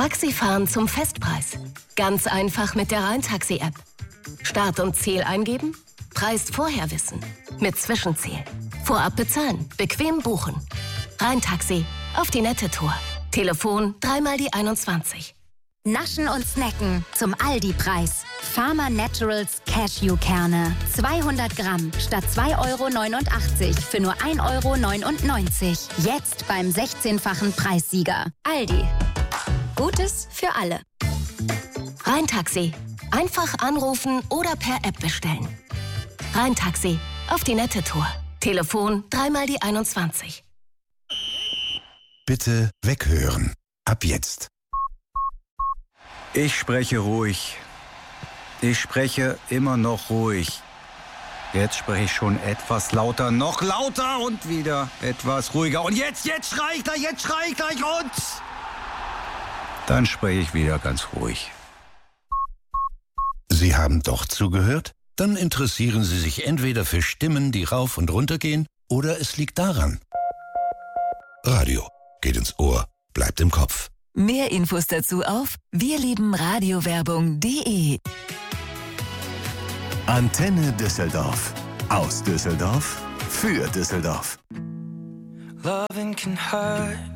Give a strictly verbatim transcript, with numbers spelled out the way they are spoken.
Taxifahren zum Festpreis. Ganz einfach mit der Rhein-Taxi-App. Start und Ziel eingeben, Preis vorher wissen. Mit Zwischenziel. Vorab bezahlen, bequem buchen. Rhein-Taxi, auf die nette Tour. Telefon dreimal die einundzwanzig. Naschen und snacken zum Aldi-Preis. Farmer Naturals Cashewkerne. zweihundert Gramm statt zwei Euro neunundachtzig für nur ein Euro neunundneunzig. Jetzt beim sechzehnfachen Preissieger. Aldi. Gutes für alle. Rhein-Taxi. Einfach anrufen oder per App bestellen. Rhein-Taxi, auf die nette Tour. Telefon dreimal die einundzwanzig. Bitte weghören. Ab jetzt. Ich spreche ruhig. Ich spreche immer noch ruhig. Jetzt spreche ich schon etwas lauter, noch lauter und wieder etwas ruhiger. Und jetzt, jetzt schrei ich gleich, jetzt schrei ich gleich und... Dann spreche ich wieder ganz ruhig. Sie haben doch zugehört? Dann interessieren Sie sich entweder für Stimmen, die rauf und runter gehen, oder es liegt daran. Radio geht ins Ohr, bleibt im Kopf. Mehr Infos dazu auf wirliebenradiowerbung punkt de. Antenne Düsseldorf. Aus Düsseldorf für Düsseldorf. Loving can hurt.